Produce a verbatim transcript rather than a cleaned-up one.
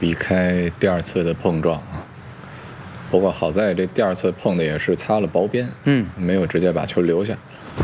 避开第二次的碰撞啊。不过好在这第二次碰的也是擦了薄边， 嗯， 没有直接把球留下。